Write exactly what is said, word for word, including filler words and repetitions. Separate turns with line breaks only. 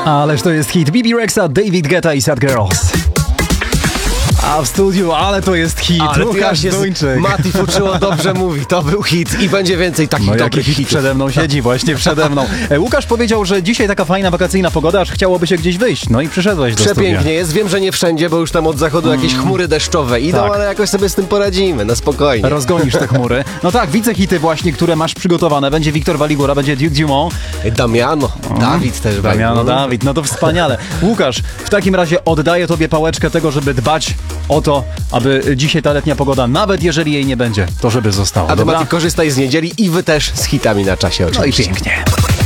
Ależ to jest hit. Bibi Rexa, David Guetta i Sad Girls. A w studiu, ale to jest hit.
Ale
Łukasz Duńczyk.
Mati Fuczyło dobrze mówi, to był hit i będzie więcej takich
No
dobrych
jaki hit
hitów.
przede mną siedzi, właśnie przede mną. E, Łukasz powiedział, że dzisiaj taka fajna wakacyjna pogoda, aż chciałoby się gdzieś wyjść. No i przyszedłeś do
Przepięknie
studia.
jest, wiem, że nie wszędzie, bo już tam od zachodu jakieś chmury deszczowe idą,
Tak.
ale jakoś sobie z tym poradzimy, na spokojnie.
Rozgonisz te chmury. No tak, widzę hity właśnie, które masz przygotowane. Będzie Wiktor Waligura, będzie Duke Dumont.
Damiano, Dawid też
Damiano,
będzie.
Dawid, no to wspaniale. Łukasz, w takim razie oddaję tobie pałeczkę tego, żeby dbać o to, aby dzisiaj ta letnia pogoda, nawet jeżeli jej nie będzie, to żeby została.
A ty,
Dobra?
Mati, korzystaj z niedzieli i wy też z hitami na czasie
No i
oczywiście.
pięknie.